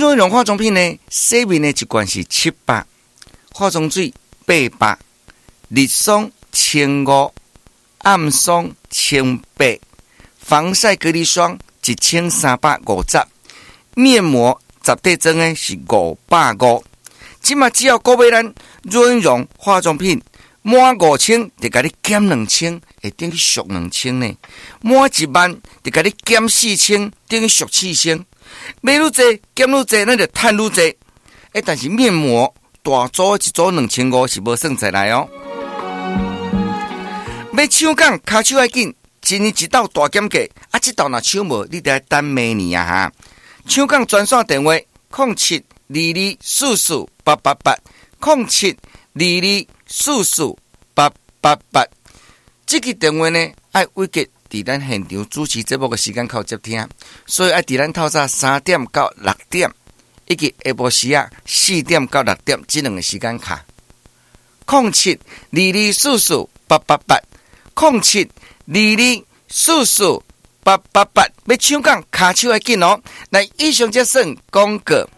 润溶化妆品呢，洗面的一罐是700，化妆水800，日霜1500，暗霜1800，防晒隔离霜1350，面膜10块装的是550。即嘛只要购买咱润溶化妆品满5000，就甲你减2000，会等于俗2000呢。满10000，就甲你减4000，等于俗4000。买愈济减愈济，咱就赚愈济。但是面膜大组一组2500是无算在来哦。要抢讲，骹手要紧，今年一道大减价，这道若抢无，你得要等明年哈。抢讲专线电话0722448888，0722448888。这个电话呢，爱委结伫咱现场主持节目的时间靠接听，所以爱伫咱透早3点到6点，以及下晡时4点到6点这两个时间卡。0722448888，0722448888，要抢讲卡手要紧哦。来，以上这算广告。